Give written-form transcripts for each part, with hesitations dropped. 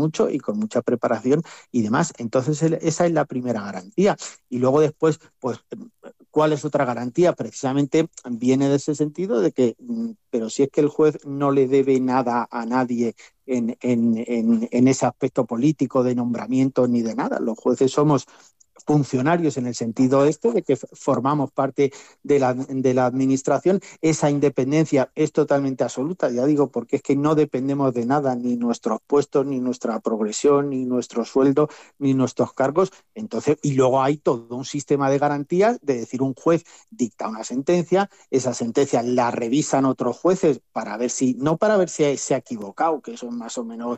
mucho y con mucha preparación y demás. Entonces, esa es la primera garantía. Y luego después, pues, ¿cuál es otra garantía? Precisamente viene de ese sentido de que, pero si es que el juez no le debe nada a nadie en ese aspecto político de nombramiento ni de nada. Los jueces somos funcionarios en el sentido de que formamos parte de la administración. Esa independencia es totalmente absoluta, ya digo, porque es que no dependemos de nada, ni nuestros puestos, ni nuestra progresión, ni nuestro sueldo, ni nuestros cargos. Entonces, y luego hay todo un sistema de garantías, de decir, un juez dicta una sentencia, esa sentencia la revisan otros jueces para ver si, no para ver si se ha equivocado, que eso es más o menos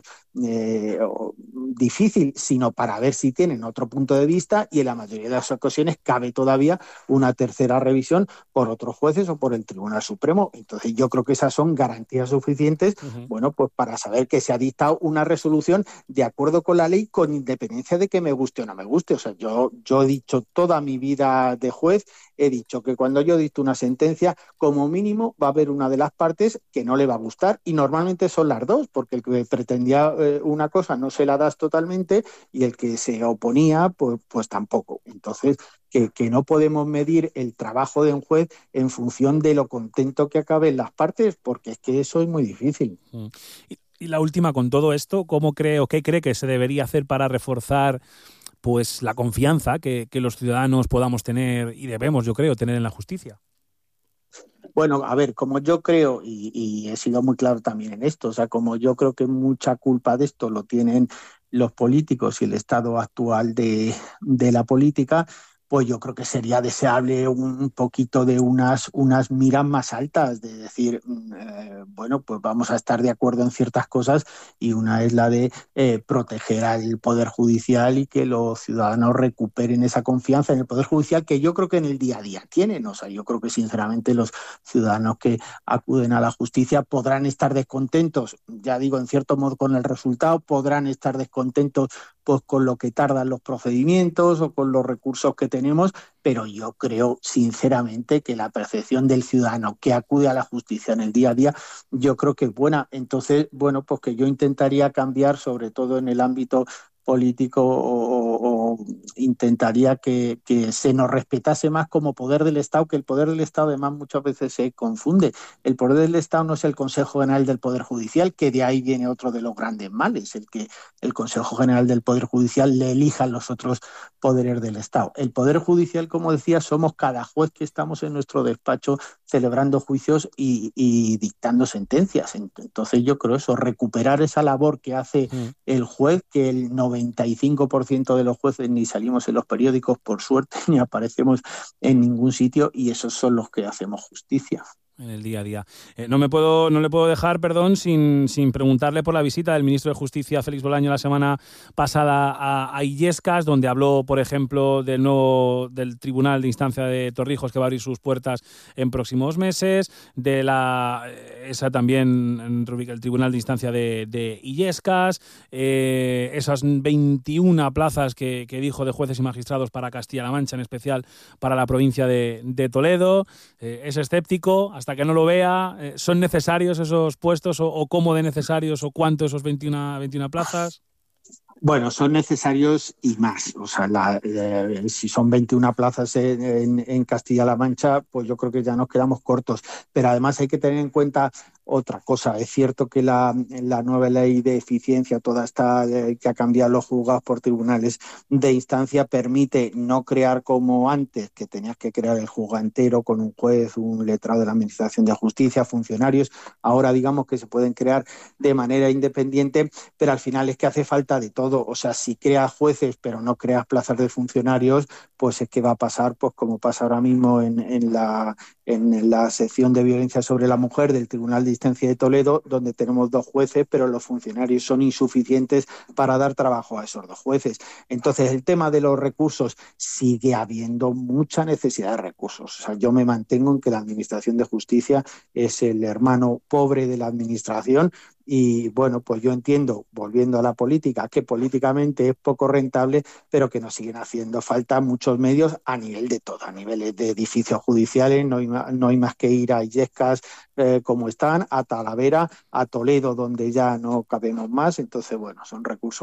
difícil, sino para ver si tienen otro punto de vista, y en la mayoría de las ocasiones cabe todavía una tercera revisión por otros jueces o por el Tribunal Supremo. Entonces yo creo que esas son garantías suficientes, bueno, pues para saber que se ha dictado una resolución de acuerdo con la ley, con independencia de que me guste o no me guste. O sea, yo he dicho toda mi vida de juez, he dicho que cuando yo dicto una sentencia, como mínimo va a haber una de las partes que no le va a gustar, y normalmente son las dos, porque el que pretendía una cosa no se la das totalmente y el que se oponía pues tampoco. Entonces, que no podemos medir el trabajo de un juez en función de lo contento que acaben las partes, porque es que eso es muy difícil. Y la última, con todo esto, ¿qué cree que se debería hacer para reforzar pues la confianza que los ciudadanos podamos tener y debemos, yo creo, tener en la justicia? Bueno, a ver, como yo creo, y he sido muy claro también en esto, o sea, como yo creo que mucha culpa de esto lo tienen los políticos y el estado actual de la política, pues yo creo que sería deseable un poquito de unas miras más altas, de decir, bueno, pues vamos a estar de acuerdo en ciertas cosas, y una es la de proteger al Poder Judicial y que los ciudadanos recuperen esa confianza en el Poder Judicial que yo creo que en el día a día tienen. O sea, yo creo que sinceramente los ciudadanos que acuden a la justicia podrán estar descontentos, ya digo, en cierto modo con el resultado, podrán estar descontentos pues con lo que tardan los procedimientos o con los recursos que tenemos, pero yo creo sinceramente que la percepción del ciudadano que acude a la justicia en el día a día, yo creo que es buena. Entonces, bueno, pues que yo intentaría cambiar, sobre todo en el ámbito político, o intentaría que se nos respetase más como poder del Estado, que el poder del Estado además muchas veces se confunde. El poder del Estado no es el Consejo General del Poder Judicial, que de ahí viene otro de los grandes males, el que el Consejo General del Poder Judicial le elijan los otros poderes del Estado. El Poder Judicial, como decía, somos cada juez que estamos en nuestro despacho celebrando juicios y dictando sentencias. Entonces yo creo eso, recuperar esa labor que hace el juez, que el 95% de los jueces ni salimos en los periódicos, por suerte, ni aparecemos en ningún sitio, y esos son los que hacemos justicia. En el día a día. No le puedo dejar, sin preguntarle por la visita del ministro de Justicia, Félix Bolaño, la semana pasada a Illescas, donde habló, por ejemplo, del Tribunal de Instancia de Torrijos, que va a abrir sus puertas en próximos meses, el Tribunal de Instancia de Illescas, esas 21 plazas que dijo de jueces y magistrados para Castilla-La Mancha, en especial para la provincia de Toledo. Es escéptico. Hasta que no lo vea, ¿son necesarios esos puestos o cómo de necesarios o cuánto esos 21 plazas? Bueno, son necesarios y más. O sea, si son 21 plazas en Castilla-La Mancha, pues yo creo que ya nos quedamos cortos. Pero además hay que tener en cuenta otra cosa. Es cierto que la nueva ley de eficiencia, toda esta que ha cambiado los juzgados por tribunales de instancia, permite no crear como antes, que tenías que crear el juzgado entero con un juez, un letrado de la Administración de Justicia, funcionarios. Ahora digamos que se pueden crear de manera independiente, pero al final es que hace falta de todo. O sea, si creas jueces pero no creas plazas de funcionarios, pues es que va a pasar pues como pasa ahora mismo en la sección de violencia sobre la mujer del Tribunal de Instancia de Toledo, donde tenemos 2 jueces, pero los funcionarios son insuficientes para dar trabajo a esos 2 jueces. Entonces, el tema de los recursos, sigue habiendo mucha necesidad de recursos. O sea, yo me mantengo en que la Administración de Justicia es el hermano pobre de la Administración. Y bueno, pues yo entiendo, volviendo a la política, que políticamente es poco rentable, pero que nos siguen haciendo falta muchos medios a nivel de todo, a niveles de edificios judiciales. No no hay más que ir a Illescas como están, a Talavera, a Toledo, donde ya no cabemos más. Entonces, bueno, son recursos